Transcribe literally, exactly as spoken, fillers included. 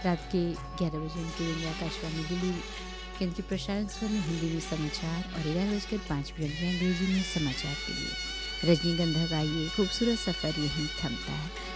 रात के ग्यारह बजे उनके लिए आकाशवाणी दिल्ली केंद्र के प्रसारण स्वर में हिंदी में समाचार और ग्यारह बजकर पाँच मिनट में अंग्रेजी में समाचार के लिए रजनीगंधा का ये खूबसूरत सफ़र यहीं थमता है।